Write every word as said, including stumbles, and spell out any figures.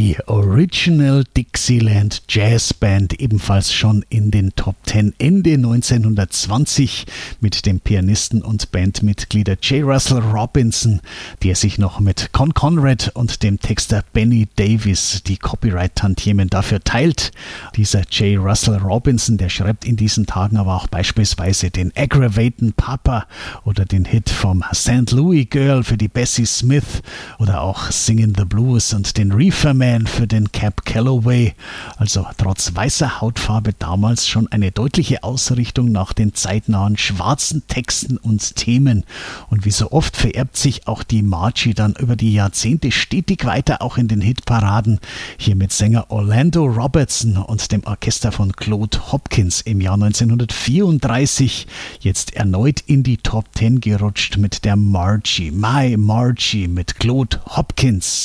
Die Original Dixieland Jazz Band, ebenfalls schon in den Top Ten Ende neunzehnhundertzwanzig mit dem Pianisten und Bandmitglieder J. Russell Robinson, der sich noch mit Con Conrad und dem Texter Benny Davis die Copyright-Tantiemen dafür teilt. Dieser J. Russell Robinson, der schreibt in diesen Tagen aber auch beispielsweise den Aggravatin' Papa oder den Hit vom Saint Louis Girl für die Bessie Smith oder auch Singin' the Blues und den Reefer Man für den Cab Calloway. Also trotz weißer Hautfarbe damals schon eine deutliche Ausrichtung nach den zeitnahen schwarzen Texten und Themen. Und wie so oft vererbt sich auch die Margie dann über die Jahrzehnte stetig weiter, auch in den Hitparaden. Hier mit Sänger Orlando Robertson und dem Orchester von Claude Hopkins im Jahr neunzehnhundertvierunddreißig jetzt erneut in die Top Ten gerutscht mit der Margie, My Margie mit Claude Hopkins.